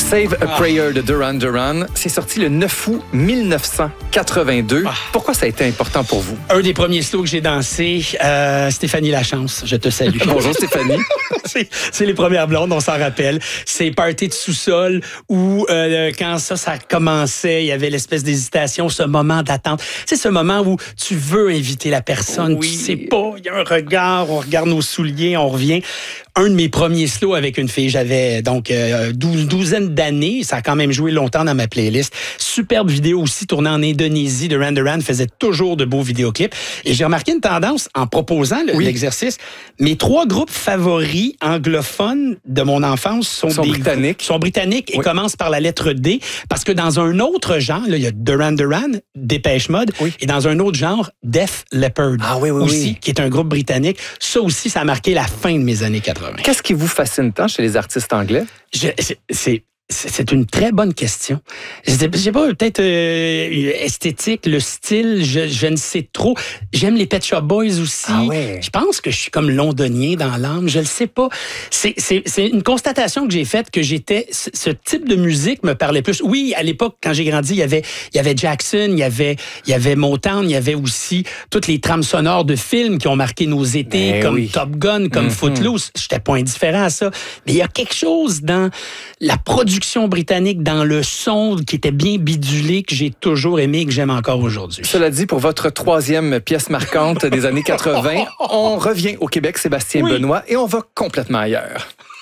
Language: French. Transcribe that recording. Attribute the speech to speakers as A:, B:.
A: Save a Prayer de Duran Duran. C'est sorti le 9 août 1982. Pourquoi ça a été important pour vous?
B: Un des premiers slows que j'ai dansé, Stéphanie Lachance, je te salue.
A: Bonjour Stéphanie.
B: c'est les premières blondes, on s'en rappelle. C'est party de sous-sol où quand ça commençait, il y avait l'espèce d'hésitation, ce moment d'attente. C'est ce moment où tu veux inviter la personne,
A: oui.
B: Tu sais pas, il y a un regard, on regarde nos souliers, on revient. Un de mes premiers slows avec une fille, j'avais donc douzaine d'années. Ça a quand même joué longtemps dans ma playlist. Superbe vidéo aussi tournée en Indonésie. Duran Duran faisait toujours de beaux vidéoclips. Et j'ai remarqué une tendance en proposant l'exercice. Mes 3 groupes favoris anglophones de mon enfance sont britanniques et commencent par la lettre D. Parce que dans un autre genre, là, il y a Duran Duran, Dépêche Mode, et dans un autre genre, Def Leppard qui est un groupe britannique. Ça aussi, ça a marqué la fin de mes années 80.
A: Qu'est-ce qui vous fascine tant chez les artistes anglais?
B: C'est une très bonne question. Je sais pas, peut-être esthétique, le style, je ne sais trop. J'aime les Pet Shop Boys aussi.
A: Ah ouais.
B: Je pense que je suis comme londonien dans l'âme, je le sais pas. C'est une constatation que j'ai faite que ce type de musique me parlait plus. Oui, à l'époque, quand j'ai grandi, il y avait Jackson, il y avait Motown, il y avait aussi toutes les trames sonores de films qui ont marqué nos étés, comme Top Gun, comme Footloose. J'étais pas indifférent à ça. Mais il y a quelque chose dans la production britannique, dans le son qui était bien bidulé, que j'ai toujours aimé et que j'aime encore aujourd'hui.
A: Cela dit, pour votre 3e pièce marquante des années 80, on revient au Québec, Sébastien Benoît, et on va complètement ailleurs.